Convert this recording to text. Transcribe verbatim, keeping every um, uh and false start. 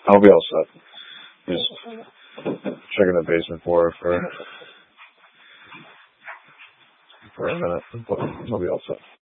I'll be all set. Just checking the basement for her for, for a minute. But I'll be all set.